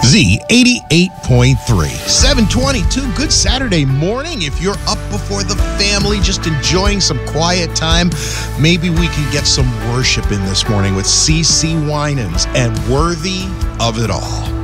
Z88.3. 722. Good Saturday morning. If you're up before the family, just enjoying some quiet time, maybe we can get some worship in this morning with CeCe Winans and Worthy of It All.